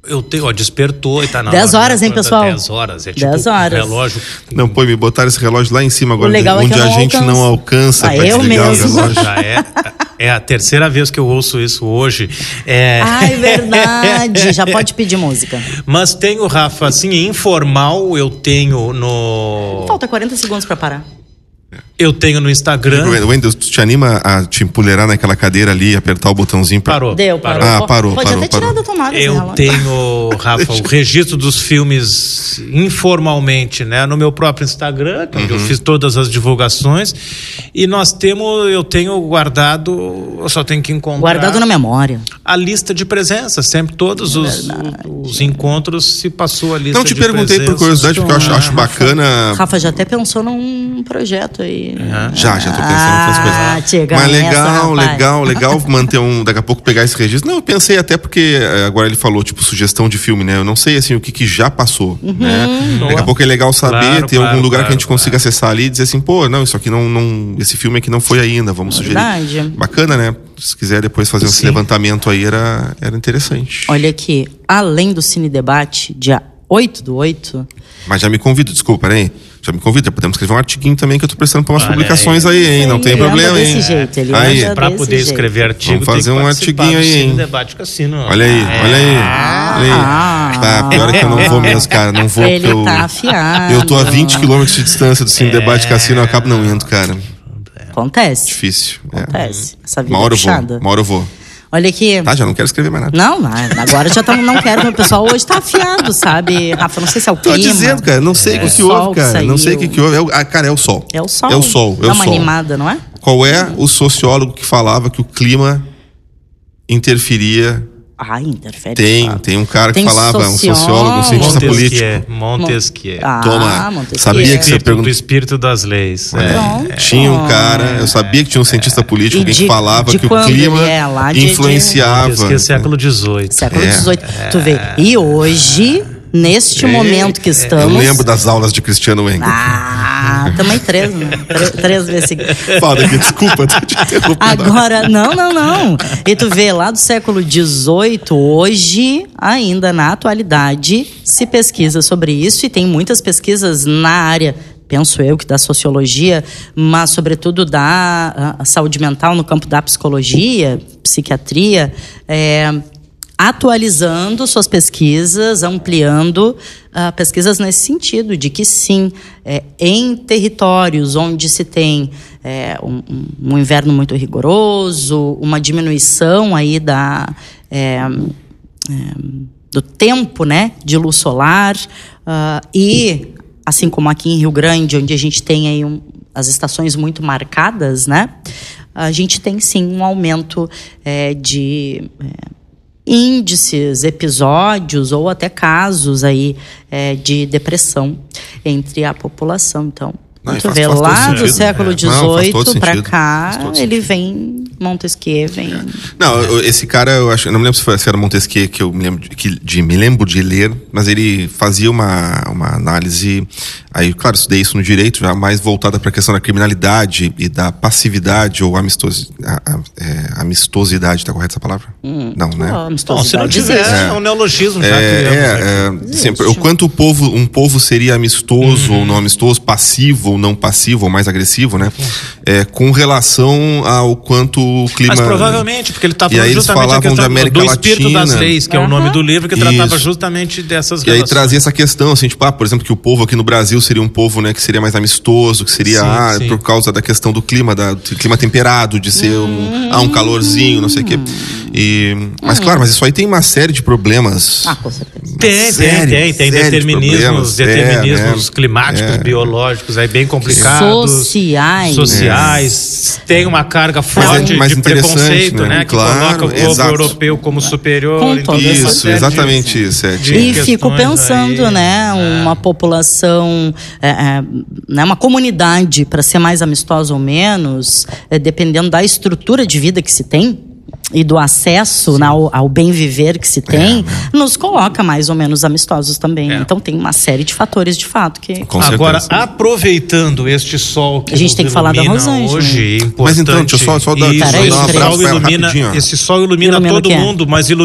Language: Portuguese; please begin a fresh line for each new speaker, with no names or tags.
Eu tenho, despertou e tá na
10 horas, hein, pessoal?
10 horas, é tipo
10 horas.
Um relógio.
Não, me botaram esse relógio lá em cima agora,
legal
onde
é que
a gente não alcança pra
eu
desligar
mesmo.
o relógio.
Já é a terceira vez que eu ouço isso hoje.
É verdade, já pode pedir música.
Mas tenho, Rafa, assim, informal, eu tenho no...
Falta 40 segundos pra parar.
Eu tenho no Instagram.
Wendel, tu te anima a te empoleirar naquela cadeira ali, apertar o botãozinho pra...
Parou.
Parou.
Pode até tirar da tomada.
Eu tenho, Rafa, o registro dos filmes informalmente, né? No meu próprio Instagram, onde eu fiz todas as divulgações. E eu tenho guardado, eu só tenho que encontrar...
Guardado na memória.
A lista de presença, sempre todos os encontros se passou a lista
Não, te
de
perguntei
presença.
por curiosidade, porque eu acho bacana...
Rafa já até pensou num projeto aí.
Já tô pensando em outras coisas. Mas legal manter daqui a pouco pegar esse registro. Não, eu pensei até porque agora ele falou, tipo, sugestão de filme, né? Eu não sei, assim, o que já passou, né? Daqui a pouco é legal saber, ter algum lugar que a gente consiga acessar ali e dizer assim, pô, não, isso aqui esse filme aqui não foi ainda, vamos sugerir.
Verdade.
Bacana, né? Se quiser depois fazer esse levantamento aí, era interessante.
Olha aqui, além do Cine Debate, dia 8/8...
Mas já me convida, desculpa, peraí. Já me convida, podemos escrever um artiguinho também que eu tô prestando para umas publicações aí, hein? Não tem problema, hein?
Aí,
pra poder escrever artigo,
vamos fazer um artiguinho aí, hein?
Debate Cassino.
Olha aí. Tá, pior é que eu não vou mesmo, cara. Não vou,
ele tá afiado.
Eu tô a 20 km de distância do Cine Debate Cassino, eu acabo não indo, cara.
Acontece.
Difícil.
Acontece. Essa vida
uma hora
puxada.
Uma hora eu vou.
Olha aqui.
Tá, já não quero escrever mais nada.
Não, agora já não quero, meu pessoal hoje tá afiado, sabe? Rafa, não sei se é o clima.
Tô dizendo, cara, não sei o que houve, cara. Não sei o que houve. Cara, é o sol.
É o sol.
É o sol.
Dá uma animada, não é?
Qual é o sociólogo que falava que o clima interferia?
Interfere.
Tem um cara que falava, um sociólogo, um cientista político.
Montesquieu.
Toma,
Montesquieu.
sabia que você perguntou.
Do espírito das leis.
Tinha um cara, eu sabia que tinha um cientista político que falava que o clima influenciava.
Montesquieu, século XVIII.
Século XVIII. Tu vê. E hoje, neste momento que estamos...
Eu lembro das aulas de Cristiano Wendel.
Também 3, né? 3 vezes seguidas.
Fala aqui, desculpa, te interrompi.
Agora, não. E tu vê, lá do século XVIII, hoje, ainda na atualidade, se pesquisa sobre isso e tem muitas pesquisas na área, penso eu, que da sociologia, mas sobretudo da saúde mental no campo da psicologia, psiquiatria, atualizando suas pesquisas, ampliando pesquisas nesse sentido, de que sim, em territórios onde se tem um inverno muito rigoroso, uma diminuição aí do tempo, né, de luz solar, e assim como aqui em Rio Grande, onde a gente tem aí as estações muito marcadas, né, a gente tem sim um aumento de índices, episódios ou até casos aí de depressão entre a população. Então, tu vê lá do século XVIII para cá, ele vem, Montesquieu vem...
Não, esse cara, eu acho, eu não me lembro se era Montesquieu que eu me lembro de ler, mas ele fazia uma análise, aí, claro, estudei isso no direito, já mais voltada para a questão da criminalidade e da passividade ou amistosidade, tá correta essa palavra? Não, né?
Se não tiver, é um neologismo.
Sempre, o quanto um povo seria amistoso ou não amistoso, passivo ou não passivo, ou mais agressivo, né? Com relação ao quanto o clima...
Mas provavelmente, porque ele está falando
justamente a questão
do espírito das leis, que é o nome do livro, que tratava justamente dessas relações.
E aí trazia essa questão, assim, tipo, por exemplo, que o povo aqui no Brasil seria um povo, né, que seria mais amistoso, que seria, por causa da questão do clima, do clima temperado, de ser um calorzinho, não sei o quê. Mas claro, mas isso aí tem uma série de problemas.
Com certeza.
Tem determinismos climáticos, biológicos, aí bem complicados. Sociais. Tem uma carga forte de preconceito, né? Que coloca o povo europeu como superior.
Isso, exatamente isso.
E fico pensando, né? Uma população, né, uma comunidade, para ser mais amistosa ou menos, dependendo da estrutura de vida que se tem e do acesso, né, ao bem viver que se tem, nos coloca mais ou menos amistosos também. Então tem uma série de fatores de fato que...
Agora, aproveitando este sol que
a gente tem que falar da Rosângela
hoje,
mas então, deixa eu só dar um abraço pra ela rapidinho.
Esse sol ilumina todo mundo, mas ilumina